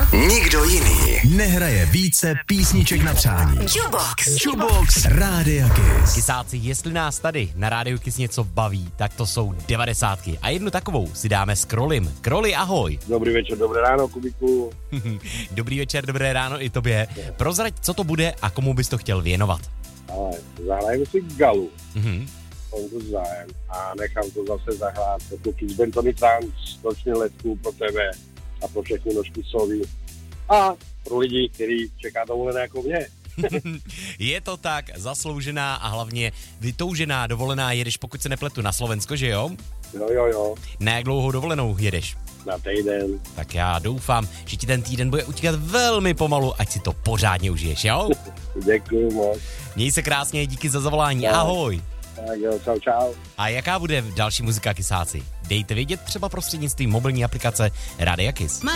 Nikdo jiný nehraje více písniček na přání. Jukebox Rádia Kiss. Kysáci, jestli nás tady na Rádiu Kiss něco baví, tak to jsou 90. A jednu takovou si dáme s Krolim. Kroli, ahoj. Dobrý večer, dobré ráno, Kubiku. Dobrý večer, dobré ráno i tobě. Prozrať, co to bude a komu bys to chtěl věnovat. Ale zahrajeme si Galu. Mám to zájem a nechám to zase zahrát jako Kiss Bentony Trans, točný letku pro tebe a pro všechny nožky sovy. A pro lidi, kteří čeká dovolené jako mě. Je to tak, zasloužená a hlavně vytoužená dovolená jedeš, pokud se nepletu, na Slovensko, že jo? Jo. Na jak dlouhou dovolenou jedeš? Na týden. Tak já doufám, že ti ten týden bude utíkat velmi pomalu, ať si to pořádně užiješ, jo? Děkuju moc. Měj se krásně, díky za zavolání, ahoj. Tak jo, čau. A jaká bude další muzika, Kysáci? Dejte vědět třeba prostřednictvím mobilní aplikace Rádia Kiss.